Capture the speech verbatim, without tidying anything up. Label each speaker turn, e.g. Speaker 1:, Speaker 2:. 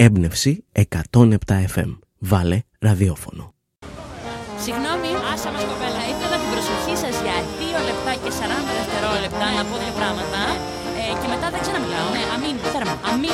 Speaker 1: Έμπνευση εκατόν επτά εφ εμ. Βάλε ραδιόφωνο.
Speaker 2: Συγγνώμη, άσα μας κοπέλα, ήθελα την προσοχή σας για δύο λεπτά και σαράντα δευτερόλεπτα να πω δύο πράγματα ε, και μετά δεν ξαναμιλάω. Ναι, αμήν, θέρμα, αμήν.